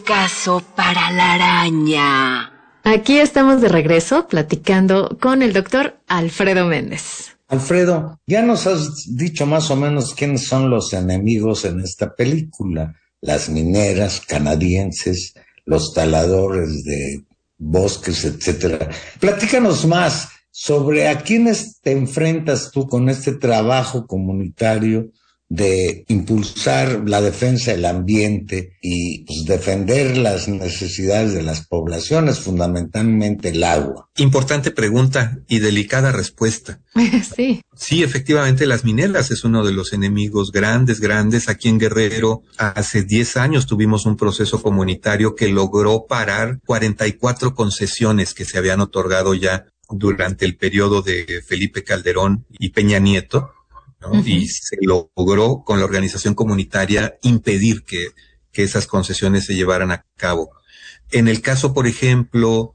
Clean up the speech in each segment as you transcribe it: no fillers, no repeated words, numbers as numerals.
Caso para la araña. Aquí estamos de regreso platicando con el doctor Alfredo Méndez. Alfredo, ya nos has dicho más o menos quiénes son los enemigos en esta película. Las mineras canadienses, los taladores de bosques, etcétera. Platícanos más sobre a quiénes te enfrentas tú con este trabajo comunitario de impulsar la defensa del ambiente y pues, defender las necesidades de las poblaciones, fundamentalmente el agua. Importante pregunta y delicada respuesta. Sí. Sí, efectivamente, las mineras es uno de los enemigos grandes. Aquí en Guerrero, hace 10 años tuvimos un proceso comunitario que logró parar 44 concesiones que se habían otorgado ya durante el periodo de Felipe Calderón y Peña Nieto, ¿no? Uh-huh. Y se logró con la organización comunitaria impedir que esas concesiones se llevaran a cabo. En el caso, por ejemplo,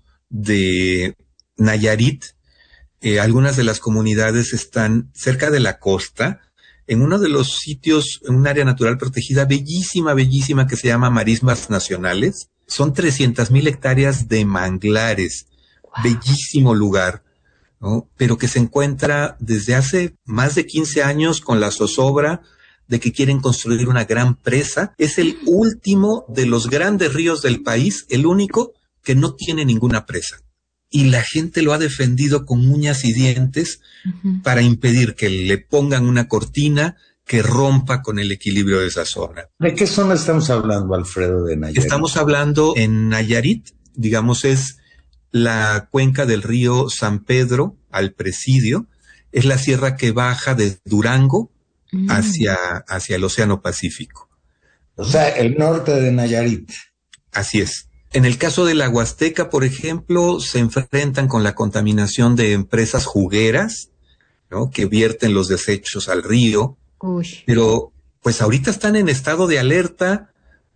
de Nayarit, algunas de las comunidades están cerca de la costa, en uno de los sitios, en un área natural protegida bellísima que se llama Marismas Nacionales. Son 300,000 hectáreas de manglares. Wow. Bellísimo lugar, ¿no? Pero que se encuentra desde hace más de 15 años con la zozobra de que quieren construir una gran presa. Es el último de los grandes ríos del país, el único que no tiene ninguna presa. Y la gente lo ha defendido con uñas y dientes para impedir que le pongan una cortina que rompa con el equilibrio de esa zona. ¿De qué zona estamos hablando, Alfredo, de Nayarit? Estamos hablando en Nayarit, digamos, es la cuenca del río San Pedro al Presidio, es la sierra que baja de Durango hacia el Océano Pacífico. O sea, el norte de Nayarit. Así es. En el caso de la Huasteca, por ejemplo, se enfrentan con la contaminación de empresas jugueras, ¿no? Que vierten los desechos al río. Uy. Pero pues ahorita están en estado de alerta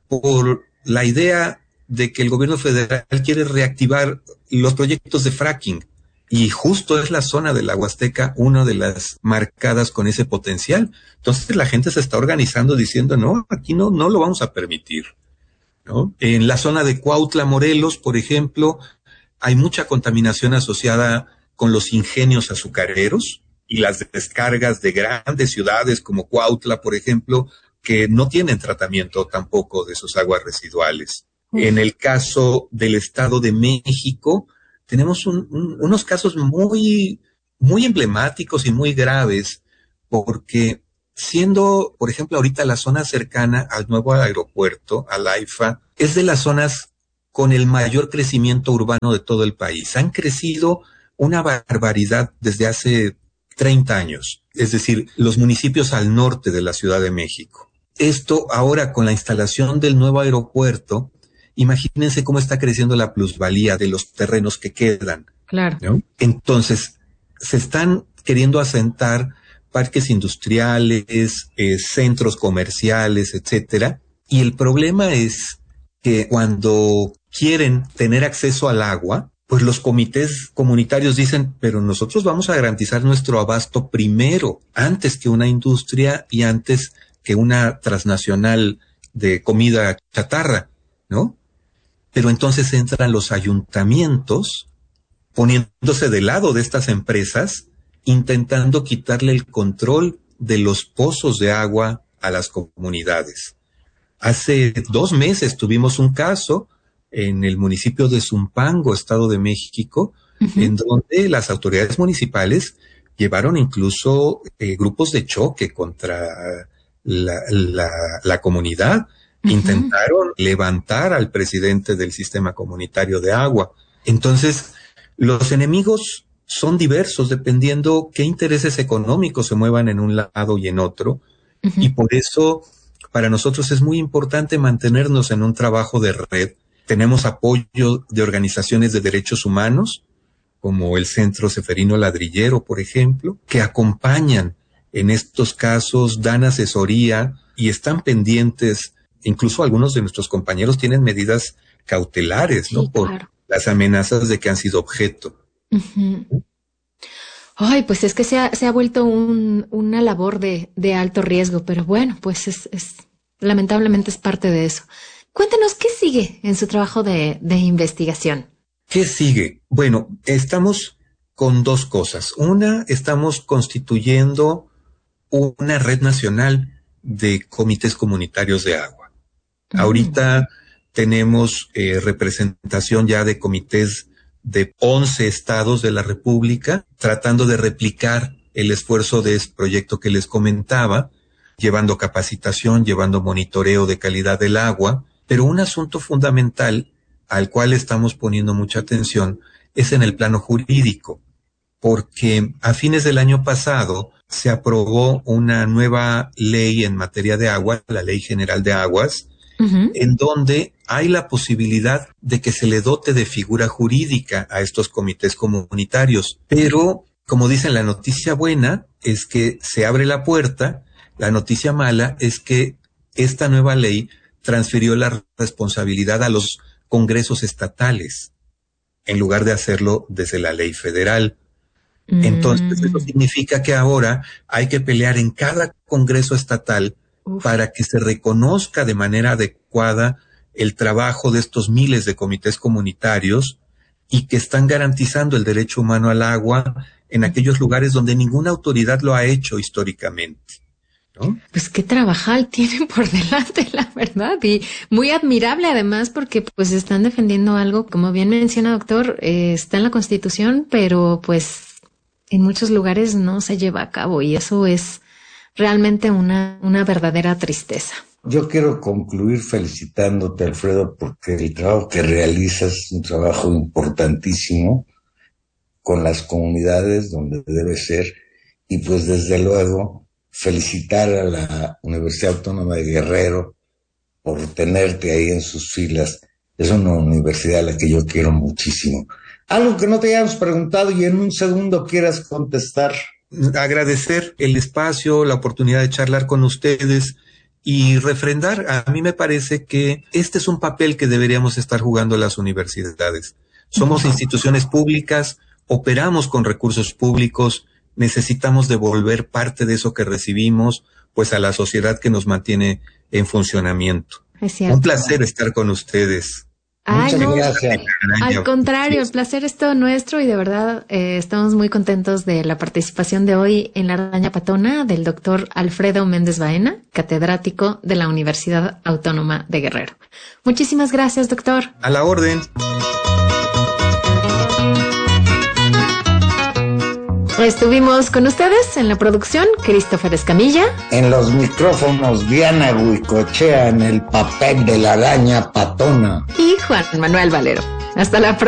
por la idea de que el gobierno federal quiere reactivar los proyectos de fracking. Y justo es la zona de la Huasteca una de las marcadas con ese potencial. Entonces la gente se está organizando diciendo, no, aquí no lo vamos a permitir, ¿no? En la zona de Cuautla, Morelos, por ejemplo, hay mucha contaminación asociada con los ingenios azucareros y las descargas de grandes ciudades como Cuautla, por ejemplo, que no tienen tratamiento tampoco de sus aguas residuales. En el caso del Estado de México, tenemos unos casos muy emblemáticos y muy graves, porque siendo, por ejemplo, ahorita la zona cercana al nuevo aeropuerto, al AIFA, es de las zonas con el mayor crecimiento urbano de todo el país. Han crecido una barbaridad desde hace 30 años, es decir, los municipios al norte de la Ciudad de México. Esto ahora con la instalación del nuevo aeropuerto, imagínense cómo está creciendo la plusvalía de los terrenos que quedan. Claro. ¿No? Entonces, se están queriendo asentar parques industriales, centros comerciales, etcétera. Y el problema es que cuando quieren tener acceso al agua, pues los comités comunitarios dicen, pero nosotros vamos a garantizar nuestro abasto primero, antes que una industria y antes que una transnacional de comida chatarra, ¿no? Pero entonces entran los ayuntamientos poniéndose del lado de estas empresas, intentando quitarle el control de los pozos de agua a las comunidades. Hace 2 meses tuvimos un caso en el municipio de Zumpango, Estado de México, en donde las autoridades municipales llevaron incluso grupos de choque contra la comunidad. Intentaron levantar al presidente del sistema comunitario de agua. Entonces, los enemigos son diversos dependiendo qué intereses económicos se muevan en un lado y en otro. Y por eso, para nosotros es muy importante mantenernos en un trabajo de red. Tenemos apoyo de organizaciones de derechos humanos, como el Centro Ceferino Ladrillero, por ejemplo, que acompañan en estos casos, dan asesoría y están pendientes. Incluso algunos de nuestros compañeros tienen medidas cautelares, ¿no? Sí, claro. Por las amenazas de que han sido objeto. Ay, pues es que se ha vuelto una labor de alto riesgo, pero bueno, pues es lamentablemente es parte de eso. Cuéntanos, ¿qué sigue en su trabajo de investigación? ¿Qué sigue? Bueno, estamos con dos cosas. Una, estamos constituyendo una red nacional de comités comunitarios de agua. Ahorita tenemos representación ya de comités de 11 estados de la República, tratando de replicar el esfuerzo de este proyecto que les comentaba, llevando capacitación, llevando monitoreo de calidad del agua, pero un asunto fundamental al cual estamos poniendo mucha atención es en el plano jurídico, porque a fines del año pasado se aprobó una nueva ley en materia de agua, la Ley General de Aguas, en donde hay la posibilidad de que se le dote de figura jurídica a estos comités comunitarios. Pero, como dicen, la noticia buena es que se abre la puerta, la noticia mala es que esta nueva ley transfirió la responsabilidad a los congresos estatales, en lugar de hacerlo desde la ley federal. Entonces, eso significa que ahora hay que pelear en cada congreso estatal para que se reconozca de manera adecuada el trabajo de estos miles de comités comunitarios y que están garantizando el derecho humano al agua en aquellos lugares donde ninguna autoridad lo ha hecho históricamente, ¿no? Pues qué trabajal tienen por delante, la verdad, y muy admirable además porque pues están defendiendo algo, como bien menciona doctor, está en la Constitución, pero pues en muchos lugares no se lleva a cabo y eso es realmente una verdadera tristeza. Yo quiero concluir felicitándote, Alfredo, porque el trabajo que realizas es un trabajo importantísimo con las comunidades donde debe ser, y pues desde luego felicitar a la Universidad Autónoma de Guerrero por tenerte ahí en sus filas. Es una universidad a la que yo quiero muchísimo. Algo que no te hayamos preguntado y en un segundo quieras contestar. Agradecer el espacio, la oportunidad de charlar con ustedes y refrendar. A mí me parece que este es un papel que deberíamos estar jugando las universidades. Somos instituciones públicas, operamos con recursos públicos, necesitamos devolver parte de eso que recibimos, pues a la sociedad que nos mantiene en funcionamiento. Es cierto. Un placer estar con ustedes. Ay, Muchas no, gracias. al contrario, el placer es todo nuestro y de verdad estamos muy contentos de la participación de hoy en La Araña Patona del doctor Alfredo Méndez Baena, catedrático de la Universidad Autónoma de Guerrero. Muchísimas gracias, doctor. A la orden. Estuvimos con ustedes en la producción, Christopher Escamilla. En los micrófonos, Diana Huicochea en el papel de la araña patona. Y Juan Manuel Valero. Hasta la próxima.